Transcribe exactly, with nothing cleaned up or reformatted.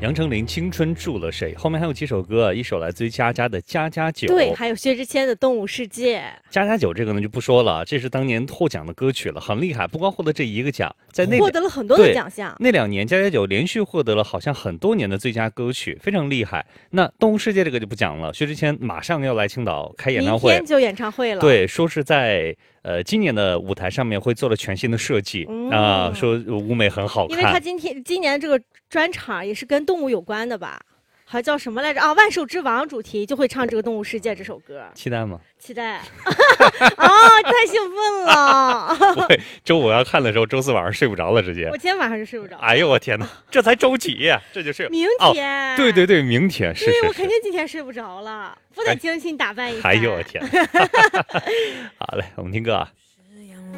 杨丞琳《青春住了谁》，后面还有几首歌，一首来自于佳佳的《家家酒》， 对，还有薛之谦的《动物世界》。 家家酒这个呢就不说了，这是当年获奖的歌曲了，很厉害，不光获得这一个奖，在那获得了很多的奖项。 那两年家家酒连续获得了好像很多年的最佳歌曲，非常厉害。那《动物世界》这个就不讲了，薛之谦马上要来青岛开演唱会， 明天就演唱会了。 对，说是在呃今年的舞台上面会做了全新的设计啊、嗯呃，说舞美很好看。 因为他今天今年这个专场也是跟动物有关的吧？还叫什么来着啊？万兽之王主题就会唱这个《动物世界》这首歌， 期待吗？ 期待啊！太兴奋了！ 对，周五要看的时候，周四晚上睡不着了，直接。 我今天晚上就睡不着。 哎呦我天哪，这才周几呀？这就是明天、 哦。对对对，明天是。 因为我肯定今天睡不着了，不得精心打扮一下。 哎呦我天！好嘞，我们听歌啊。